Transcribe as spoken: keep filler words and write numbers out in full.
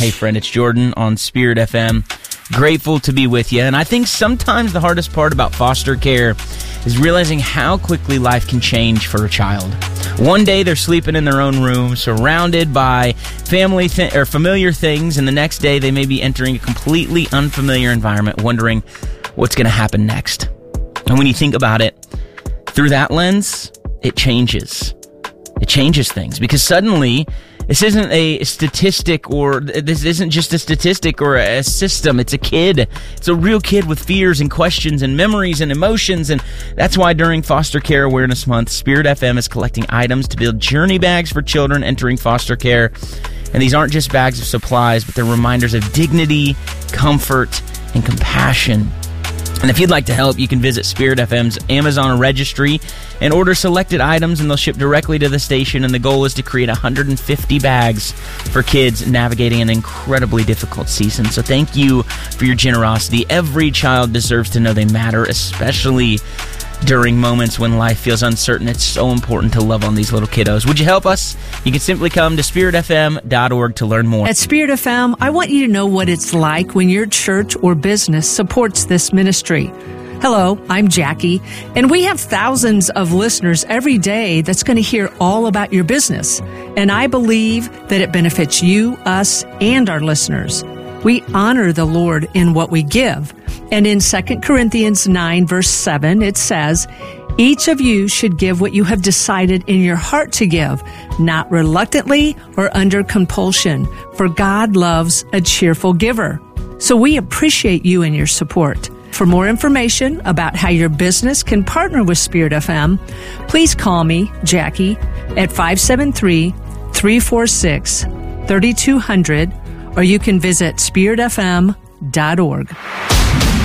Hey, friend, it's Jordan on Spirit F M. Grateful to be with you. And I think sometimes the hardest part about foster care is realizing how quickly life can change for a child. One day they're sleeping in their own room, surrounded by family th- or familiar things, and the next day they may be entering a completely unfamiliar environment, wondering what's going to happen next. And when you think about it through that lens, it changes. It changes things because suddenly this isn't a statistic, or this isn't just a statistic or a system. It's a kid. It's a real kid with fears and questions and memories and emotions. And that's why during Foster Care Awareness Month, Spirit F M is collecting items to build journey bags for children entering foster care. And these aren't just bags of supplies, but they're reminders of dignity, comfort, and compassion. And if you'd like to help, you can visit Spirit F M's Amazon registry and order selected items, and they'll ship directly to the station. And the goal is to create one hundred fifty bags for kids navigating an incredibly difficult season. So thank you for your generosity. Every child deserves to know they matter, especially during moments when life feels uncertain. It's so important to love on these little kiddos. Would you help us? You can simply come to spirit f m dot org to learn more. At Spirit F M, I want you to know what it's like when your church or business supports this ministry. Hello, I'm Jackie, and we have thousands of listeners every day that's going to hear all about your business. And I believe that it benefits you, us, and our listeners. We honor the Lord in what we give. And in Second Corinthians nine, verse seven, it says, each of you should give what you have decided in your heart to give, not reluctantly or under compulsion, for God loves a cheerful giver. So we appreciate you and your support. For more information about how your business can partner with Spirit F M, please call me, Jackie, at five seven three, three four six, three two zero zero, or you can visit spirit f m dot org.